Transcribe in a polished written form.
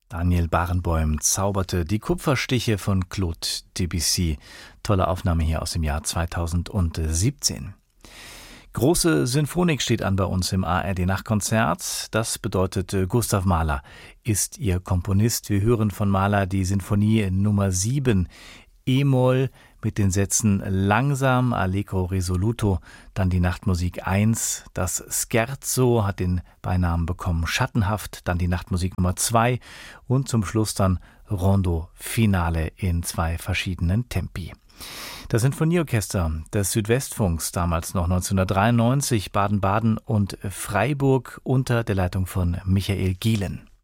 Daniel Barenboim zauberte die Kupferstiche von Claude Debussy. Tolle Aufnahme hier aus dem Jahr 2017. Große Sinfonik steht an bei uns im ARD-Nachtkonzert. Das bedeutet, Gustav Mahler ist ihr Komponist. Wir hören von Mahler die Sinfonie Nummer 7, E-Moll, mit den Sätzen langsam, allegro risoluto, dann die Nachtmusik 1, das Scherzo hat den Beinamen bekommen schattenhaft, dann die Nachtmusik Nummer 2 und zum Schluss dann Rondo Finale in 2 verschiedenen Tempi. Das Sinfonieorchester des Südwestfunks, damals noch 1993, Baden-Baden und Freiburg unter der Leitung von Michael Gielen.